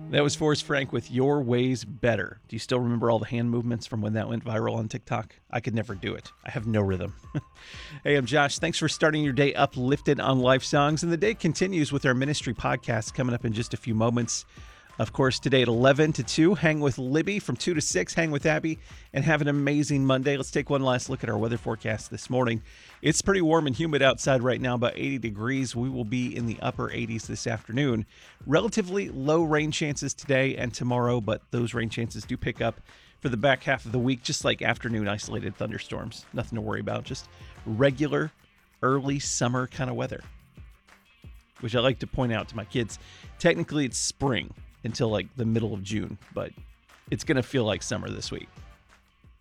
That was Forrest Frank with Your Ways Better. Do you still remember all the hand movements from when that went viral on TikTok? I could never do it. I have no rhythm. Hey, I'm Josh. Thanks for starting your day uplifted on Life Songs. And the day continues with our ministry podcast coming up in just a few moments. Of course, today at 11 to 2, hang with Libby. From 2 to 6, hang with Abby. And have an amazing Monday. Let's take one last look at our weather forecast this morning. It's pretty warm and humid outside right now, about 80 degrees. We will be in the upper 80s this afternoon. Relatively low rain chances today and tomorrow, but those rain chances do pick up for the back half of the week, just like afternoon isolated thunderstorms. Nothing to worry about, just regular early summer kind of weather, which I like to point out to my kids. Technically, it's spring until like the middle of June, but it's going to feel like summer this week.